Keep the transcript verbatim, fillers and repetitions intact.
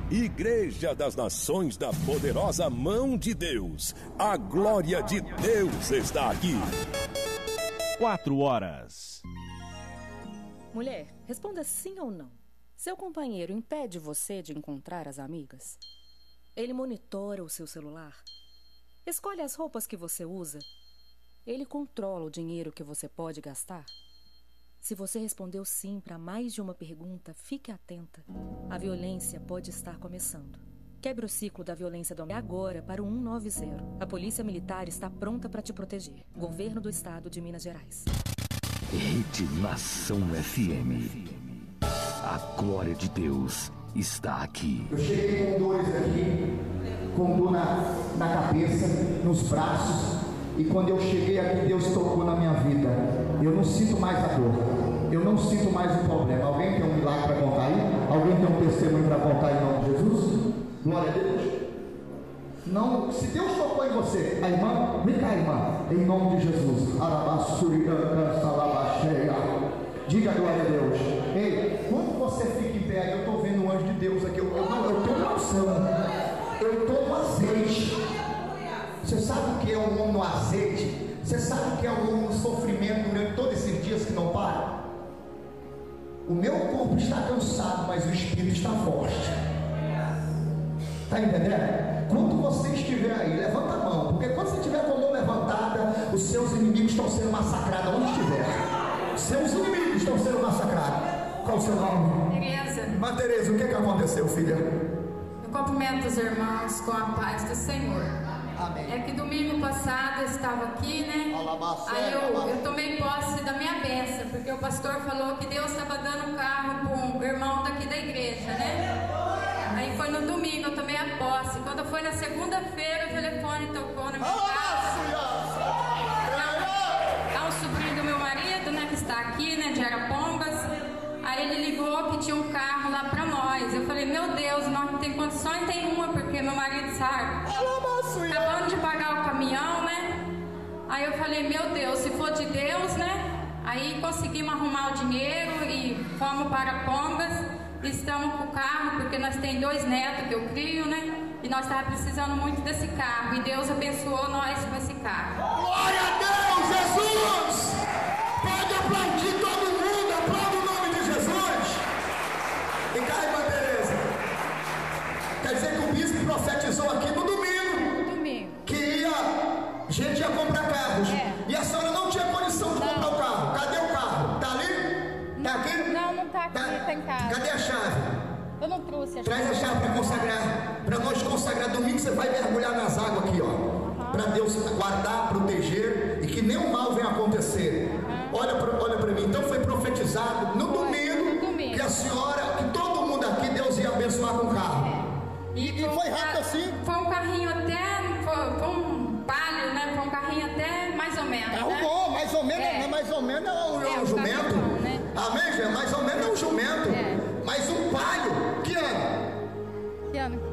Igreja das Nações da Poderosa Mão de Deus. A glória de Deus está aqui. Quatro horas. Mulher, responda sim ou não. Seu companheiro impede você de encontrar as amigas? Ele monitora o seu celular? Escolhe as roupas que você usa? Ele controla o dinheiro que você pode gastar? Se você respondeu sim para mais de uma pergunta, fique atenta. A violência pode estar começando. Quebre o ciclo da violência doméstica agora para o cento e noventa. A Polícia Militar está pronta para te proteger. Governo do Estado de Minas Gerais. Rede Nação F M. A glória de Deus está aqui. Eu cheguei com dores aqui, com dor na, na cabeça, nos braços. E quando eu cheguei aqui, Deus tocou na minha vida. Eu não sinto mais a dor. Eu não sinto mais o problema. Alguém tem um milagre para contar aí? Alguém tem um testemunho para contar em nome de Jesus? Glória a Deus. Não, se Deus tocou em você, a irmã, vem cá, irmã, em nome de Jesus. Diga glória a Deus. Ei, quando você fica em pé, eu estou vendo um anjo de Deus aqui. Eu estou na unção. Eu estou no azeite. Você sabe o que é um homem no azeite? Você sabe o que é um homem no sofrimento durante todos esses dias que não para? O meu corpo está cansado, mas o espírito está forte. Está entendendo? Quando você estiver aí, levanta a mão, porque quando você estiver com a mão levantada, os seus inimigos estão sendo massacrados onde estiver. Os seus inimigos estão sendo massacrados. Qual o seu nome? Tereza. Irmã Tereza, o que, que aconteceu, filha? Eu cumprimento os irmãos com a paz do Senhor. Amém. É que domingo passado eu estava aqui, né? Aí eu, eu tomei posse da minha bênção, porque o pastor falou que Deus estava dando um carro para um irmão daqui da igreja, né? Aí foi no domingo, eu tomei a posse. Quando foi na segunda-feira, o telefone tocou na minha casa. É um sobrinho do meu marido, né? Que está aqui, né? De Arapombas. Aí ele ligou que tinha um carro lá pra nós. Eu falei, meu Deus, não tem condições nenhuma, porque meu marido sabe. Acabando de pagar o caminhão, né? Aí eu falei, meu Deus, se for de Deus, né? Aí conseguimos arrumar o dinheiro e fomos para Pombas. Estamos com o carro, porque nós temos dois netos que eu crio, né? E nós estávamos precisando muito desse carro. E Deus abençoou nós com esse carro. Glória a Deus, Jesus! Pode aplaudir todo mundo, aplaude o nome de Jesus! E cá, irmã Tereza, quer dizer que o bispo profetizou aqui no domingo, No domingo. que ia, a gente ia comprar carros. É. E a senhora não tinha condição de Não. comprar o carro. Cadê o carro? Tá ali? Tá aqui? Não, não tá aqui, tá em casa. Cadê a chave? Eu não trouxe a Traz a chave para consagrar, para nós consagrar. Domingo você vai mergulhar nas águas aqui, ó, uhum. Para Deus guardar, proteger e que nenhum mal venha acontecer. Uhum. Olha para olha para mim. Então foi profetizado no, foi, domingo, no domingo que a senhora, que todo mundo aqui Deus ia abençoar com o carro. É. E, e foi rápido assim? Foi um carrinho até, foi, foi um palio, né? Foi um carrinho até mais ou menos. Carro né? bom, mais ou menos, É. mais ou menos é um, É, um um jumento. carro bom, né? Amém, gente? Mais ou menos é um jumento. É. Mas um palio, que ano? Que ano?